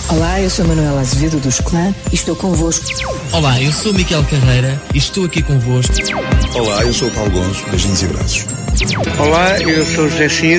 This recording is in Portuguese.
Olá, eu sou Manuela Azevedo do Esclã e estou convosco. Olá, eu sou Miquel Carreira e estou aqui convosco. Olá, eu sou o Paulo Gonço, beijinhos e abraços. Olá, eu sou José Cid